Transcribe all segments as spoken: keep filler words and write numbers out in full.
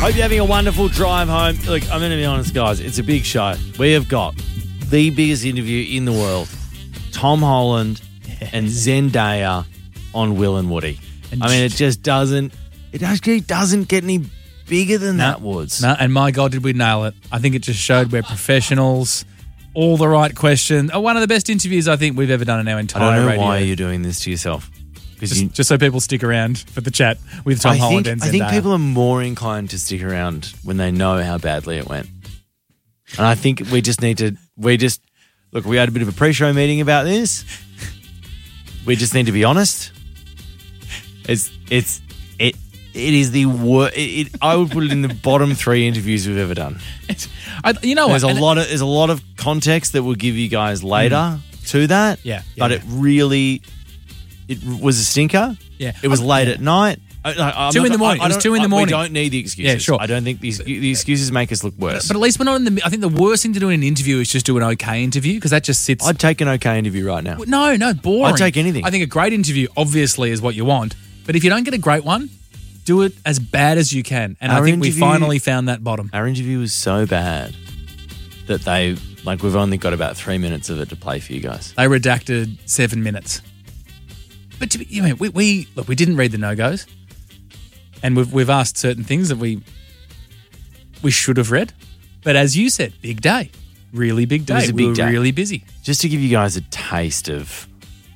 Hope you're having a wonderful drive home. Look, I'm going to be honest, guys. It's a big show. We have got the biggest interview in the world. Tom Holland and Zendaya on Will and Woody. And I mean, it just doesn't, it actually doesn't get any bigger than no, that, Woods. No, and my God, did we nail it. I think it just showed we're professionals, all the right questions. Oh, one of the best interviews I think we've ever done in our entire radio. I don't know radio. why you're doing this to yourself. Just, you, just so people stick around for the chat with Tom I Holland think, and Zendaya. I think people are more inclined to stick around when they know how badly it went. And I think we just need to, we just, look, we had a bit of a pre-show meeting about this. We just need to be honest. It's, it's, it, it is the worst. It, it, I would put it in the bottom three interviews we've ever done. It's, I, you know there's what? a lot of, there's a lot of context that we'll give you guys later mm. to that. Yeah. yeah but yeah. it really, it was a stinker. Yeah. It was I'm, late yeah. at night. I, two not, in the morning. I, I it was two in the morning. We don't need the excuses. Yeah, sure. I don't think these the excuses make us look worse. But, but at least we're not in the. I think the worst thing to do in an interview is just do an okay interview because that just sits. I'd take an okay interview right now. No, no, boring. I'd take anything. I think a great interview obviously is what you want, but if you don't get a great one, do it as bad as you can. And our I think interview, we finally found that bottom. Our interview was so bad that they like we've only got about three minutes of it to play for you guys. They redacted seven minutes. But to be, you know, we, we look, we didn't read the no-goes, and we've we've asked certain things that we we should have read. But as you said, big day, really big day. It was a big we were day. really busy. Just to give you guys a taste of,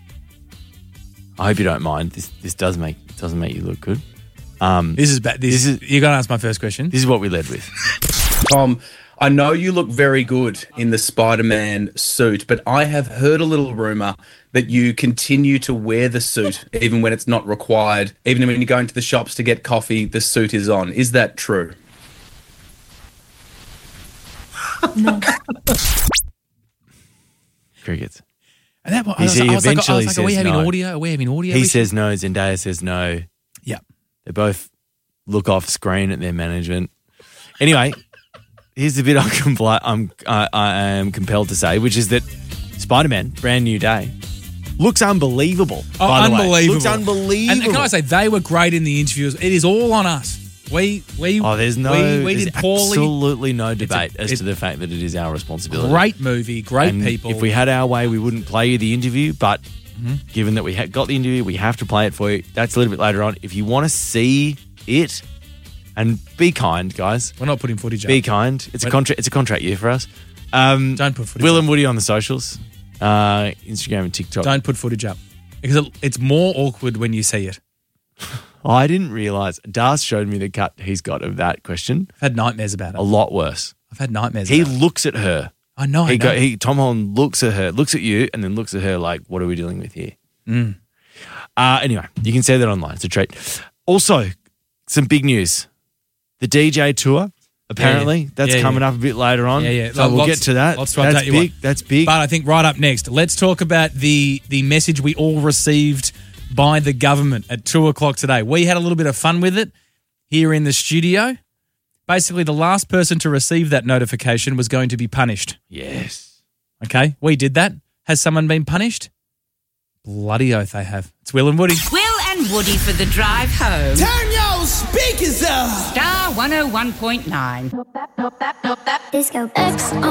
I hope you don't mind. This this does make doesn't make you look good. Um, this is bad. This, this is you're going to ask my first question. This is what we led with. Tom, I know you look very good in the Spider-Man suit, but I have heard a little rumor that you continue to wear the suit even when it's not required. Even when you go into the shops to get coffee, the suit is on. Is that true? No. Crickets. And that, I He was, said- I was like, I eventually was like, are we says having no. audio? Are we having audio? He We- says no. Zendaya says no. Yeah. They both look off screen at their management. Anyway, here's the bit I'm, compli- I'm I, I am compelled to say, which is that Spider-Man, brand new day, looks unbelievable. Oh, by the unbelievable. way. Looks unbelievable. And can I say, they were great in the interviews. It is all on us. We, we, Oh, there's no, we, we there's did poorly. absolutely no debate a- as to the fact that it is our responsibility. Great movie, great And people. If we had our way, we wouldn't play you the interview, but mm-hmm. given that we ha- got the interview, we have to play it for you. That's a little bit later on. If you want to see it, and be kind, guys. We're not putting footage up. Be kind. It's a contract. It's a contract year for us. Um, Don't put footage Will up. and Woody on the socials, uh, Instagram and TikTok. Don't put footage up. Because it, it's more awkward when you see it. Oh, I didn't realise. Das showed me the cut he's got of that question. I've had nightmares about it. A lot worse. I've had nightmares He about it. looks at her. I know, I He know. go, he, Tom Holland looks at her, looks at you, and then looks at her like, what are we dealing with here? Mm. Uh, anyway, you can see that online. It's a treat. Also, some big news. The D J tour, apparently, Yeah, yeah. that's Yeah, coming yeah. up a bit later on. Yeah, yeah. So we'll Lots- get to that. lots to That's update you big. on. That's big. But I think right up next, let's talk about the the message we all received by the government at two o'clock today. We had a little bit of fun with it here in the studio. Basically, the last person to receive that notification was going to be punished. Yes. Okay, we did that. Has someone been punished? Bloody oath they have. It's Will and Woody. Will and Woody for the drive home. Turn your speakers up. Star one oh one point nine. Disco X